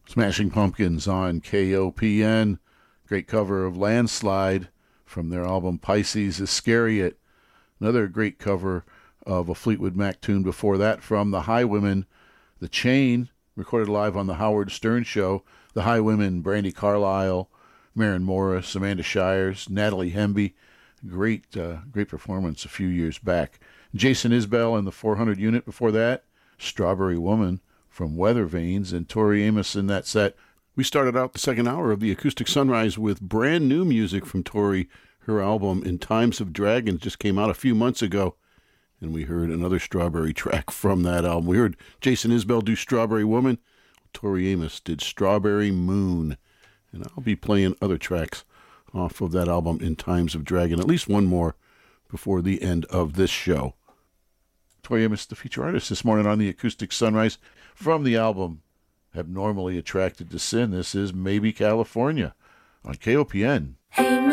Smashing Pumpkins on KOPN. Great cover of Landslide from their album Pisces Iscariot. Another great cover of a Fleetwood Mac tune before that from the Highwomen, The Chain, recorded live on the Howard Stern Show. The Highwomen, Brandi Carlile, Maren Morris, Amanda Shires, Natalie Hemby. Great performance a few years back. Jason Isbell and the 400 Unit before that. Strawberry Woman from Weather Vanes, and Tori Amos in that set. We started out the second hour of the Acoustic Sunrise with brand new music from Tori. Her album In Times of Dragons just came out a few months ago, and we heard another Strawberry track from that album. We heard Jason Isbell do Strawberry Woman. Tori Amos did Strawberry Moon, and I'll be playing other tracks off of that album In Times of Dragon, at least one more before the end of this show. Tori Amos, the feature artist this morning on the Acoustic Sunrise. From the album Abnormally Attracted to Sin, this is Maybe California on KOPN. Hey,